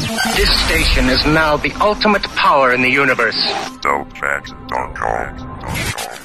This station is now the ultimate power in the universe. Dopemax.com.